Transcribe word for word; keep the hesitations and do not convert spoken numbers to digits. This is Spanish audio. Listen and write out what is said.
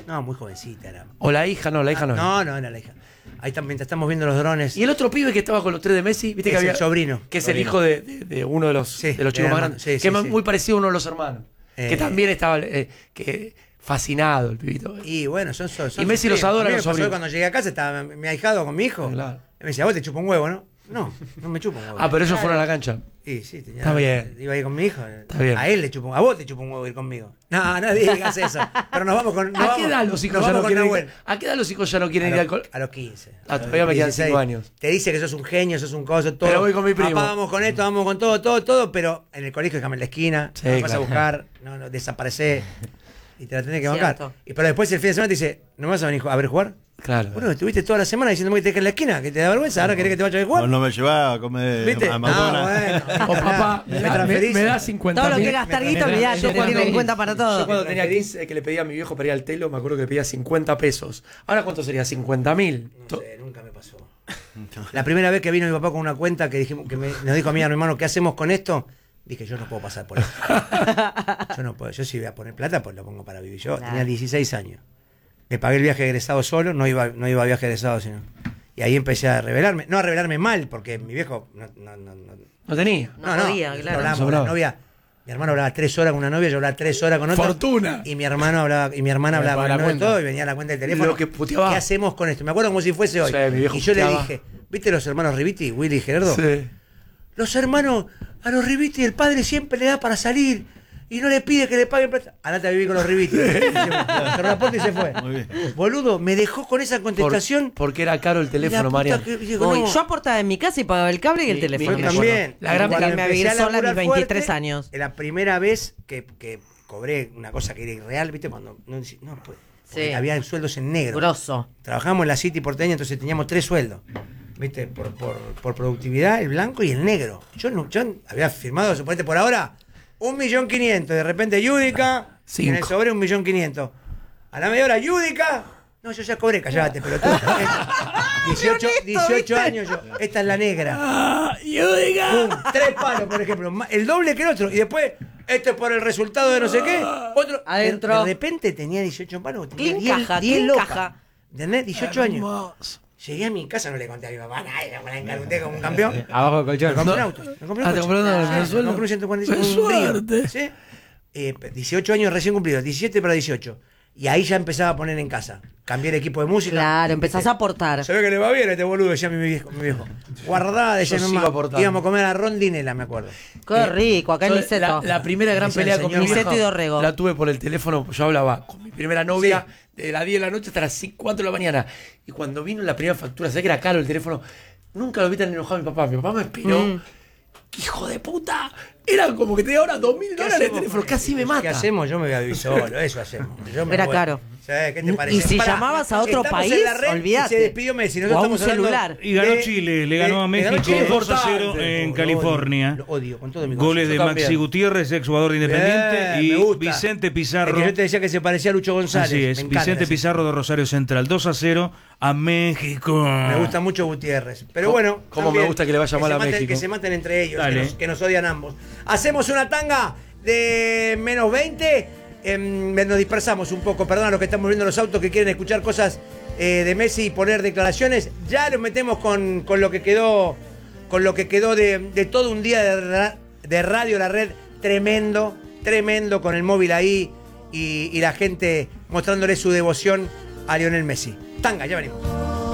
No, muy jovencita era. O la hija, no, la hija Ah, no. No, no era la hija. Ahí también mientras estamos viendo los drones. Y el otro pibe que estaba con los tres de Messi, viste Es que había. el sobrino. Que es Sobrino. el hijo de, de- de uno de los, Sí, de los chicos era más hermano. grandes. Sí, que sí, es más- sí. muy parecido a uno de los hermanos. Eh. Que también estaba eh, que fascinado el pibito. Y bueno, son, son, son Y Messi los primos. adora, A mí me los pasó sobrinos. cuando llegué a casa estaba mi ahijado con mi hijo. Claro. Y me decía, vos te chupa un huevo, ¿no? No, no me chupa un huevo. Ah, pero ellos fueron a la cancha. Sí, sí, tenía, Está bien. iba a ir con mi hijo. Está bien. A él le chupa un, a vos te chupa un huevo ir conmigo. No, no digas eso. Pero nos vamos con. Nos ¿A vamos, qué edad los hijos nos ya no vamos con quieren Nahuel. ir? ¿A qué edad los hijos ya no quieren A ir al los, colegio? a los quince. Ah, todavía me quedan cinco años. Te dice que sos un genio, sos un coso, todo. Pero voy con mi primo. Papá, vamos con esto, vamos con todo, todo, todo. Pero en el colegio déjame en la esquina. Sí, no me vas claro. a buscar, no, no, desaparecé. Y te la tenés que bancar. Cierto. Y pero después el fin de semana te dice, ¿no me vas a venir a ver jugar? Claro. Bueno, estuviste toda la semana diciéndome que te dejes en la esquina, que te da vergüenza, ahora querés que te vaya a ver jugar. No, no me llevaba a comer ¿Viste? a No, McDonald's. bueno. O papá, me, Me da, me, transferís. me da cincuenta Todo lo mil. que gastar me- guita, me- olvidate, Yo te cuando- tiene en cuenta para Yo todo. cuando tenía quince, que le pedía a mi viejo para ir al telo, me acuerdo que le pedía cincuenta pesos. Ahora, ¿cuánto sería? cincuenta mil. No sé, nunca me pasó. La primera vez que vino mi papá con una cuenta que dijimos que me, nos dijo a mí y a mi hermano, ¿qué hacemos con esto? Dije, yo no puedo pasar por esto. Yo no puedo, yo si voy a poner plata, pues lo pongo para vivir. Yo Claro. tenía dieciséis años. Le pagué el viaje de egresado solo, no iba, no iba a viaje de egresado, sino. Y ahí empecé a revelarme, no a revelarme mal, porque mi viejo no, no, no, no, No tenía. No podía, claro. hablábamos Sobraba. con la novia. Mi hermano hablaba tres horas con una novia, yo hablaba tres horas con otra. Fortuna. Y mi hermano hablaba, y mi hermana Me hablaba con pagaba la la novia y cuenta. todo, y venía a la cuenta del teléfono. Lo que puteaba. ¿Qué hacemos con esto? Me acuerdo como si fuese hoy. Sí, mi viejo y yo le puteaba. dije, ¿viste los hermanos Riviti, Willy y Gerardo? Sí. Los hermanos, a los Riviti el padre siempre le da para salir y no le pide que le paguen plata. Andate a vivir con los Riviti. Cerró la puerta y se fue. Muy bien. Boludo, me dejó con esa Por- contestación. porque era caro el La teléfono, puta Marian. que- digo, Hoy, no. yo aportaba en mi casa y pagaba el cable y el Mi- teléfono. mi- Yo me también. acuerdo. La gran- Cuando Cuando me empecé vivir a sola a mis laburar veintitrés fuerte, años. La primera vez que, que cobré una cosa que era irreal, ¿viste? Cuando no, no pues, porque Sí. había sueldos en negro. Grosso. Trabajamos en la City porteña, entonces teníamos tres sueldos. ¿Viste? Por, por, por productividad, el blanco y el negro. Yo, no, yo había firmado, suponete por ahora, un millón quinientos. De repente, Yudica, Cinco. en el sobre un millón quinientos. A la media hora, Yudica. No, yo ya cobré, callate, pelotudo. dieciocho, dieciocho años yo. Esta es la negra. Ah, yo diga. Pum, tres palos, por ejemplo. ma- El doble que el otro. Y después, esto es por el resultado de no sé qué. Otro. Adentro. De, de repente tenía dieciocho palos. Tenía ¿Quién diez, caja? diez ¿Quién locas. caja? ¿Entendés? dieciocho años. Hermoso. Llegué a mi casa, no le conté a mi papá nada, me la encargué como un campeón. Abajo del Me colchón. compré un No. auto. Me compré un Ah, te coche. compraste un auto, Sí, ¿el me sueldo? compré un ciento cuarenta y cinco, ¡Qué un Brio. suerte! ¿Sí? Eh, dieciocho años recién cumplidos, diecisiete para dieciocho. Y ahí ya empezaba a poner en casa. Cambié el equipo de música. Claro, empezás ¿Viste? a aportar. Se ve que le va bien a este boludo, decía mi viejo. Mi viejo. Guardada, decía Yo mi sigo mamá. aportando. Íbamos a comer a rondinela, me acuerdo. Qué rico, acá en Yo, Niceto. la, la primera gran Decía el pelea con mi señor. vieja, Niceto y Dorrego. la tuve por el teléfono. Yo hablaba con mi primera novia de las diez de la noche hasta las cuatro de la mañana. Y cuando vino la primera factura, sé que era caro el teléfono. Nunca lo vi tan enojado mi papá. Mi papá me esperó. Mm. ¡Hijo de puta! Era como que tenía ahora dos mil ¿Qué dólares de hacemos teléfono. con Casi esto? me mata. ¿Qué hacemos? Yo me voy a vivir solo, eso hacemos. Yo me Era voy. caro. Sí, ¿qué te parece? Y si Pará, llamabas a otro estamos país, en la red y olvídate. se despidió Messi. O a Nosotros un estamos hablando celular. Y ganó de- Chile, le ganó a de- México ganó Chile. dos a cero Importante. en Lo California. odio, Lo odio con todo mi corazón. Goles de Yo también. Maxi Gutiérrez, ex jugador de Independiente, Bien, me y gusta. Vicente El Pizarro. que yo te decía que se parecía a Lucho González. Así es, Me encanta Vicente ese. Pizarro de Rosario Central, dos a cero a México. Me gusta mucho Gutiérrez. Pero ¿Cómo- bueno. cómo me gusta que le vaya mal se a maten- México? Que se maten entre ellos, que Dale. nos, que nos odian ambos. Hacemos una tanga de menos veinte. em, nos dispersamos un poco. Perdón a los que estamos viendo los autos que quieren escuchar cosas eh, de Messi y poner declaraciones. Ya nos metemos con, con lo que quedó. Con lo que quedó de, de todo un día de, ra- de Radio La Red. Tremendo, tremendo, con el móvil ahí y, y la gente mostrándole su devoción a Lionel Messi. Tanga, ya venimos.